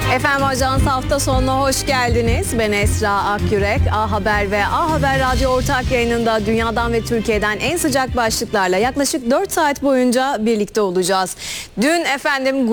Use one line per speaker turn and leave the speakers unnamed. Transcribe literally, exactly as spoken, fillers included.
Efendim Ajans hafta sonuna hoş geldiniz. Ben Esra Akyürek. A Haber ve A Haber Radyo ortak yayınında dünyadan ve Türkiye'den en sıcak başlıklarla yaklaşık dört saat boyunca birlikte olacağız. Dün efendim